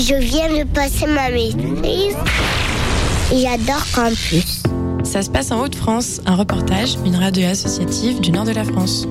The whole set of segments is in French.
Je viens de passer ma maîtrise et j'adore Campus. Ça se passe en Hauts-de-France, un reportage, une radio associative du nord de la France.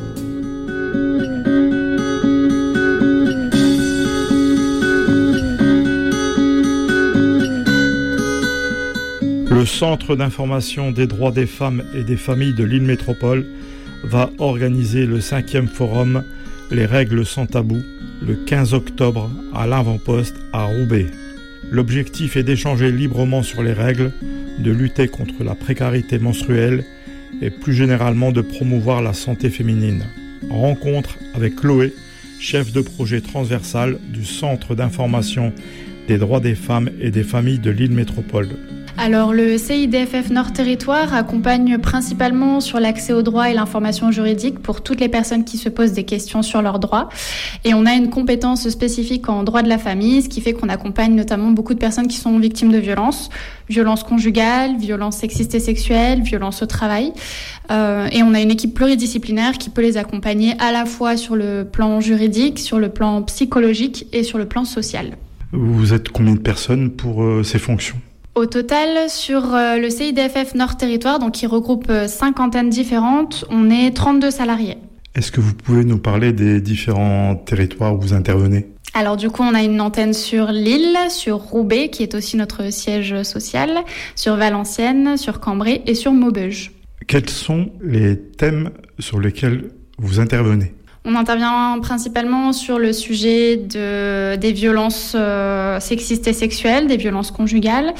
Le Centre d'information des droits des femmes et des familles de Lille Métropole va organiser le 5e forum Les règles sans tabou le 15 octobre à l'Avant-Poste à Roubaix. L'objectif est d'échanger librement sur les règles, de lutter contre la précarité menstruelle et plus généralement de promouvoir la santé féminine. Rencontre avec Chloé, chef de projet transversal du Centre d'information des droits des femmes et des familles de Lille Métropole. Alors le CIDFF Nord Territoire accompagne principalement sur l'accès aux droits et l'information juridique pour toutes les personnes qui se posent des questions sur leurs droits. Et on a une compétence spécifique en droit de la famille, ce qui fait qu'on accompagne notamment beaucoup de personnes qui sont victimes de violences conjugales, violences sexistes et sexuelles, violences au travail. Et on a une équipe pluridisciplinaire qui peut les accompagner à la fois sur le plan juridique, sur le plan psychologique et sur le plan social. Vous êtes combien de personnes pour ces fonctions ? Au total, sur le CIDFF Nord Territoire, donc qui regroupe 5 antennes différentes, on est 32 salariés. Est-ce que vous pouvez nous parler des différents territoires où vous intervenez ? Alors du coup, on a une antenne sur Lille, sur Roubaix, qui est aussi notre siège social, sur Valenciennes, sur Cambrai et sur Maubeuge. Quels sont les thèmes sur lesquels vous intervenez ? On intervient principalement sur le sujet des violences sexistes et sexuelles, des violences conjugales,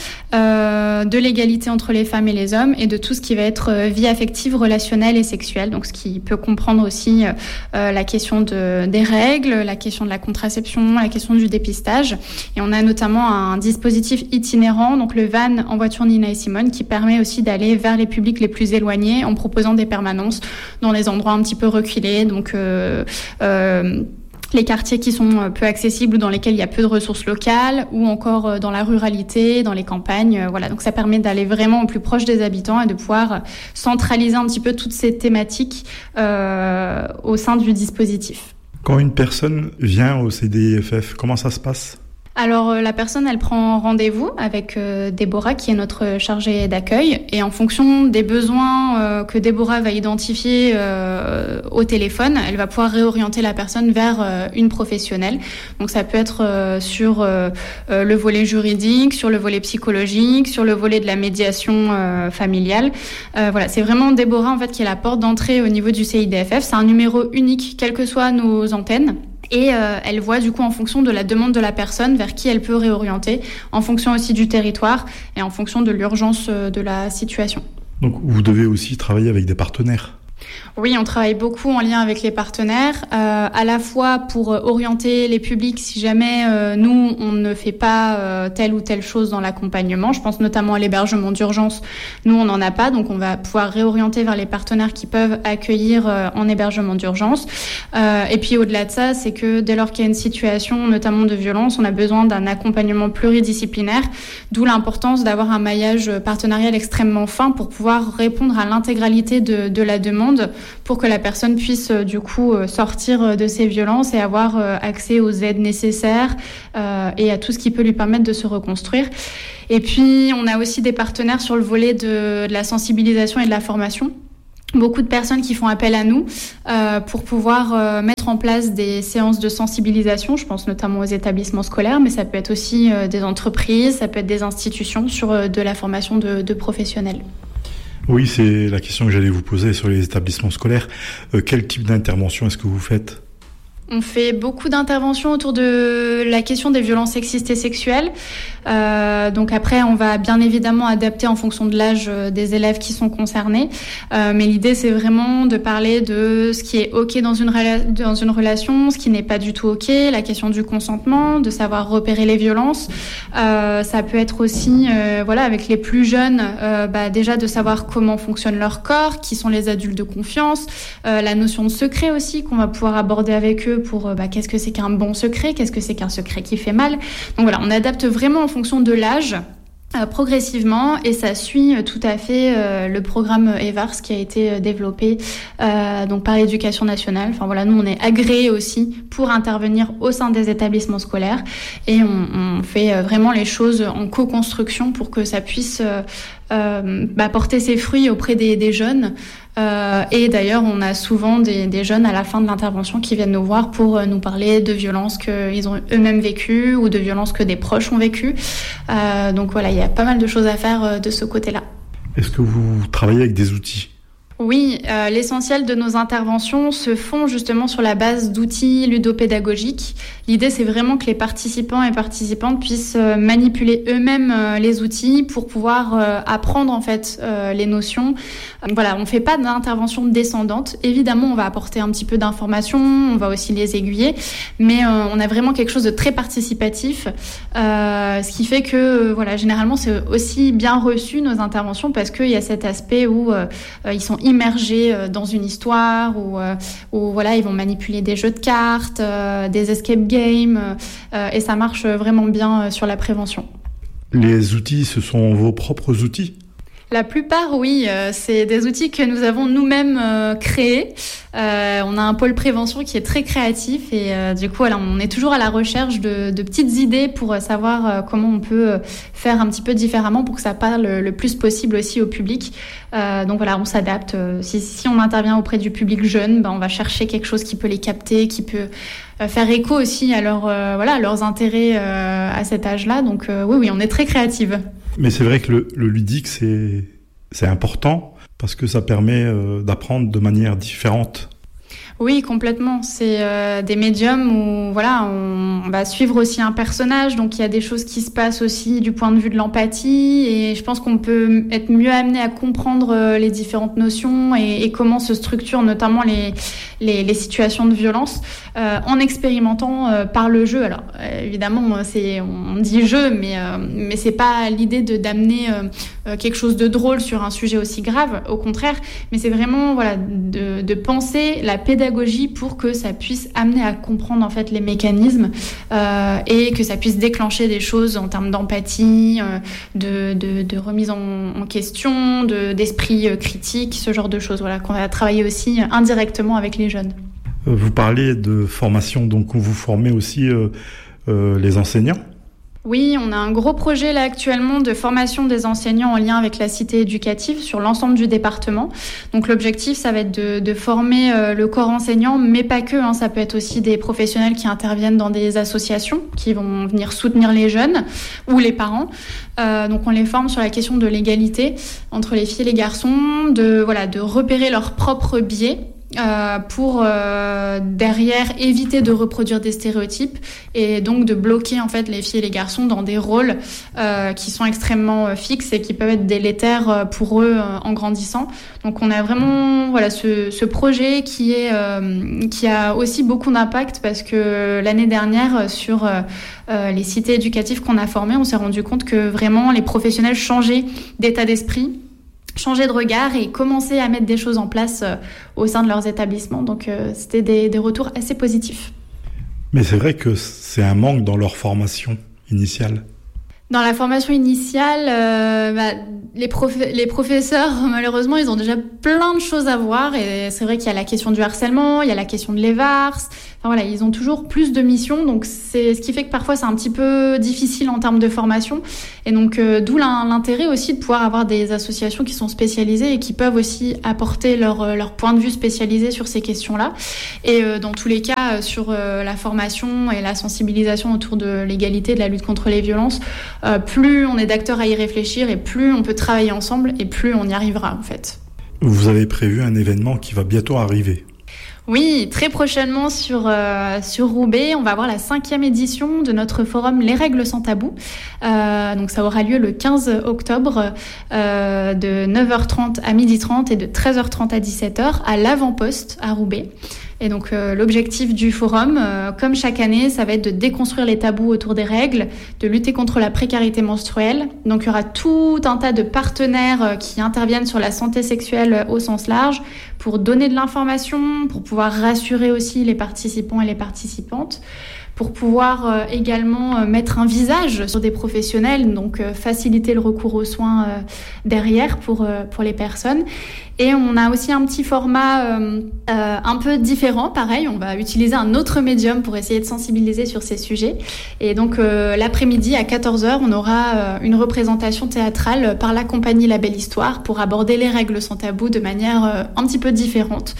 de l'égalité entre les femmes et les hommes et de tout ce qui va être vie affective, relationnelle et sexuelle. Donc ce qui peut comprendre aussi la question des règles, la question de la contraception, la question du dépistage. Et on a notamment un dispositif itinérant, donc le van en voiture Nina et Simone, qui permet aussi d'aller vers les publics les plus éloignés en proposant des permanences dans des endroits un petit peu reculés. Donc les quartiers qui sont peu accessibles ou dans lesquels il y a peu de ressources locales ou encore dans la ruralité, dans les campagnes. Voilà, donc ça permet d'aller vraiment au plus proche des habitants et de pouvoir centraliser un petit peu toutes ces thématiques au sein du dispositif. Quand une personne vient au CDIFF, comment ça se passe ? Alors la personne, elle prend rendez-vous avec Déborah, qui est notre chargée d'accueil, et en fonction des besoins que Déborah va identifier au téléphone, elle va pouvoir réorienter la personne vers une professionnelle. Donc ça peut être sur le volet juridique, sur le volet psychologique, sur le volet de la médiation familiale. Voilà, c'est vraiment Déborah en fait qui est la porte d'entrée au niveau du CIDFF. C'est un numéro unique, quelles que soient nos antennes. Et elle voit du coup en fonction de la demande de la personne vers qui elle peut réorienter, en fonction aussi du territoire et en fonction de l'urgence de la situation. Donc vous devez aussi travailler avec des partenaires ? Oui, on travaille beaucoup en lien avec les partenaires, à la fois pour orienter les publics si jamais nous, on ne fait pas telle ou telle chose dans l'accompagnement. Je pense notamment à l'hébergement d'urgence. Nous, on n'en a pas, donc on va pouvoir réorienter vers les partenaires qui peuvent accueillir en hébergement d'urgence. Et puis au-delà de ça, c'est que dès lors qu'il y a une situation, notamment de violence, on a besoin d'un accompagnement pluridisciplinaire, d'où l'importance d'avoir un maillage partenarial extrêmement fin pour pouvoir répondre à l'intégralité de la demande, pour que la personne puisse du coup sortir de ces violences et avoir accès aux aides nécessaires et à tout ce qui peut lui permettre de se reconstruire. Et puis on a aussi des partenaires sur le volet de la sensibilisation et de la formation. Beaucoup de personnes qui font appel à nous pour pouvoir mettre en place des séances de sensibilisation. Je pense notamment aux établissements scolaires, mais ça peut être aussi des entreprises, ça peut être des institutions sur de la formation de professionnels. Oui, c'est la question que j'allais vous poser sur les établissements scolaires. Quel type d'intervention est-ce que vous faites ? On fait beaucoup d'interventions autour de la question des violences sexistes et sexuelles. Donc après, on va bien évidemment adapter en fonction de l'âge des élèves qui sont concernés. Mais l'idée, c'est vraiment de parler de ce qui est OK dans une relation, ce qui n'est pas du tout OK, la question du consentement, de savoir repérer les violences. Ça peut être aussi, avec les plus jeunes, déjà de savoir comment fonctionne leur corps, qui sont les adultes de confiance, la notion de secret aussi qu'on va pouvoir aborder avec eux pour qu'est-ce que c'est qu'un bon secret, qu'est-ce que c'est qu'un secret qui fait mal. Donc voilà, on adapte vraiment en fonction de l'âge progressivement, et ça suit tout à fait le programme EVARS qui a été développé donc par l'Éducation nationale. Enfin voilà, nous on est agréés aussi pour intervenir au sein des établissements scolaires, et on fait vraiment les choses en co-construction pour que ça puisse porter ses fruits auprès des jeunes. Et d'ailleurs, on a souvent des jeunes à la fin de l'intervention qui viennent nous voir pour nous parler de violences qu'ils ont eux-mêmes vécues ou de violences que des proches ont vécues. Donc voilà, il y a pas mal de choses à faire de ce côté-là. Est-ce que vous travaillez avec des outils ? Oui, l'essentiel de nos interventions se font justement sur la base d'outils ludopédagogiques. L'idée, c'est vraiment que les participants et participantes puissent manipuler eux-mêmes les outils pour pouvoir apprendre en fait les notions. Voilà, on ne fait pas d'intervention descendante. Évidemment, on va apporter un petit peu d'informations, on va aussi les aiguiller, mais on a vraiment quelque chose de très participatif, ce qui fait que voilà, généralement, c'est aussi bien reçu nos interventions parce qu'il y a cet aspect où ils sont immergés dans une histoire où voilà, ils vont manipuler des jeux de cartes, des escape games, et ça marche vraiment bien sur la prévention. Les outils, ce sont vos propres outils ? La plupart, oui, c'est des outils que nous avons nous-mêmes créés. On a un pôle prévention qui est très créatif et du coup, voilà, on est toujours à la recherche de petites idées pour savoir comment on peut faire un petit peu différemment pour que ça parle le plus possible aussi au public. Donc voilà, on s'adapte. Si on intervient auprès du public jeune, on va chercher quelque chose qui peut les capter, qui peut faire écho aussi à leurs intérêts à cet âge-là. Donc oui, on est très créative. Mais c'est vrai que le ludique, c'est important parce que ça permet d'apprendre de manière différente. Oui, complètement. C'est des médiums où voilà, on va suivre aussi un personnage, donc il y a des choses qui se passent aussi du point de vue de l'empathie, et je pense qu'on peut être mieux amené à comprendre les différentes notions et comment se structurent notamment les situations de violence en expérimentant par le jeu. Alors évidemment, on dit jeu, mais c'est pas l'idée d'amener quelque chose de drôle sur un sujet aussi grave, au contraire, mais c'est vraiment voilà de penser la pédagogie pour que ça puisse amener à comprendre en fait les mécanismes et que ça puisse déclencher des choses en termes d'empathie, de remise en question, d'esprit critique, ce genre de choses. Voilà, qu'on va travailler aussi indirectement avec les jeunes. Vous parlez de formation, donc vous formez aussi les enseignants ? Oui, on a un gros projet là actuellement de formation des enseignants en lien avec la cité éducative sur l'ensemble du département. Donc l'objectif, ça va être de former le corps enseignant, mais pas que. Ça peut être aussi des professionnels qui interviennent dans des associations, qui vont venir soutenir les jeunes ou les parents. Donc on les forme sur la question de l'égalité entre les filles et les garçons, de repérer leurs propres biais. Pour derrière éviter de reproduire des stéréotypes et donc de bloquer en fait les filles et les garçons dans des rôles qui sont extrêmement fixes et qui peuvent être délétères pour eux en grandissant. Donc on a vraiment ce projet qui a aussi beaucoup d'impact parce que l'année dernière sur les cités éducatives qu'on a formées, on s'est rendu compte que vraiment les professionnels changeaient d'état d'esprit, changer de regard et commencer à mettre des choses en place au sein de leurs établissements. Donc c'était des retours assez positifs. Mais c'est vrai que c'est un manque dans leur formation initiale. Dans la formation initiale, les professeurs, malheureusement, ils ont déjà plein de choses à voir. Et c'est vrai qu'il y a la question du harcèlement, il y a la question de l'EVARS. Enfin voilà, ils ont toujours plus de missions. Donc c'est ce qui fait que parfois c'est un petit peu difficile en termes de formation. Et donc d'où l'intérêt aussi de pouvoir avoir des associations qui sont spécialisées et qui peuvent aussi apporter leur point de vue spécialisé sur ces questions-là. Et dans tous les cas, sur la formation et la sensibilisation autour de l'égalité, de la lutte contre les violences, plus on est d'acteurs à y réfléchir et plus on peut travailler ensemble et plus on y arrivera en fait. Vous avez prévu un événement qui va bientôt arriver. Oui, très prochainement sur Roubaix, on va avoir la 5e édition de notre forum Les Règles sans tabou. Donc ça aura lieu le 15 octobre de 9h30 à 12h30 et de 13h30 à 17h à l'Avant-Poste à Roubaix. Et donc l'objectif du forum, comme chaque année, ça va être de déconstruire les tabous autour des règles, de lutter contre la précarité menstruelle. Donc il y aura tout un tas de partenaires qui interviennent sur la santé sexuelle au sens large pour donner de l'information, pour pouvoir rassurer aussi les participants et les participantes, pour pouvoir également mettre un visage sur des professionnels, donc faciliter le recours aux soins derrière pour les personnes. Et on a aussi un petit format un peu différent, pareil, on va utiliser un autre médium pour essayer de sensibiliser sur ces sujets. Et donc l'après-midi à 14h, on aura une représentation théâtrale par la compagnie La Belle Histoire pour aborder les règles sans tabou de manière un petit peu différente.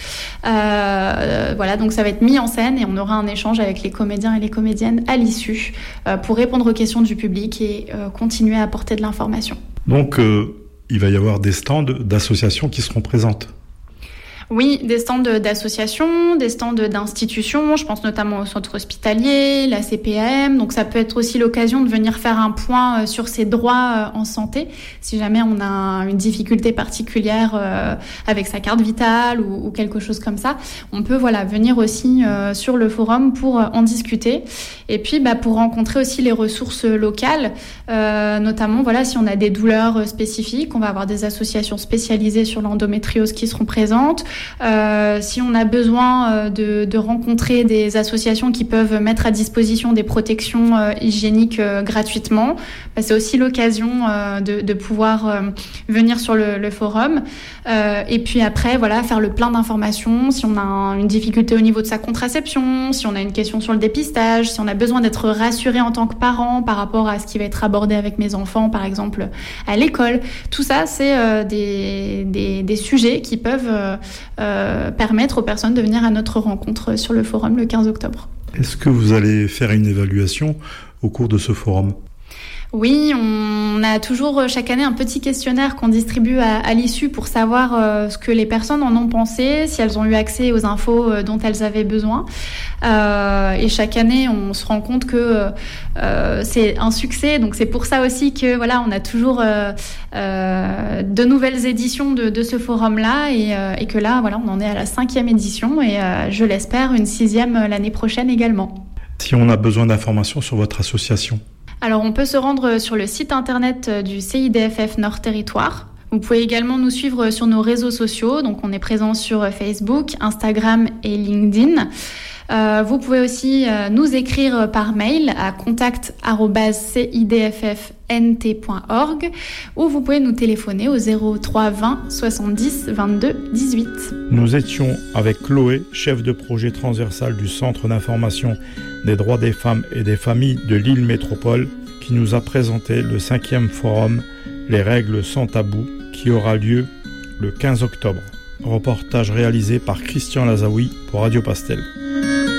Voilà, donc ça va être mis en scène et on aura un échange avec les comédiens et les comédiennes à l'issue pour répondre aux questions du public et continuer à apporter de l'information. Donc il va y avoir des stands d'associations qui seront présentes. Oui, des stands d'associations, des stands d'institutions, je pense notamment au centre hospitalier, la CPAM, donc ça peut être aussi l'occasion de venir faire un point sur ses droits en santé, si jamais on a une difficulté particulière avec sa carte vitale ou quelque chose comme ça. On peut venir aussi sur le forum pour en discuter et puis pour rencontrer aussi les ressources locales, notamment si on a des douleurs spécifiques, on va avoir des associations spécialisées sur l'endométriose qui seront présentes. Si on a besoin de rencontrer des associations qui peuvent mettre à disposition des protections hygiéniques gratuitement, c'est aussi l'occasion de pouvoir venir sur le forum. Et puis après, faire le plein d'informations. Si on a une difficulté au niveau de sa contraception, si on a une question sur le dépistage, si on a besoin d'être rassuré en tant que parent par rapport à ce qui va être abordé avec mes enfants, par exemple, à l'école. Tout ça, c'est des sujets qui peuvent permettre aux personnes de venir à notre rencontre sur le forum le 15 octobre. Est-ce que vous allez faire une évaluation au cours de ce forum ? Oui, on a toujours chaque année un petit questionnaire qu'on distribue à l'issue pour savoir ce que les personnes en ont pensé, si elles ont eu accès aux infos dont elles avaient besoin. Et chaque année, on se rend compte que c'est un succès. Donc c'est pour ça aussi que on a toujours de nouvelles éditions de ce forum-là et que là, on en est à la 5e édition et je l'espère une 6e l'année prochaine également. Si on a besoin d'informations sur votre association? Alors, on peut se rendre sur le site internet du CIDFF Nord Territoire. Vous pouvez également nous suivre sur nos réseaux sociaux. Donc, on est présent sur Facebook, Instagram et LinkedIn. Vous pouvez aussi nous écrire par mail à contact@cidffnt.org ou vous pouvez nous téléphoner au 03 20 70 22 18. Nous étions avec Chloé, chef de projet transversal du Centre d'information des droits des femmes et des familles de Lille Métropole, qui nous a présenté le 5e forum Les règles sans tabou, qui aura lieu le 15 octobre. Reportage réalisé par Christian Lazaoui pour Radio Pastel.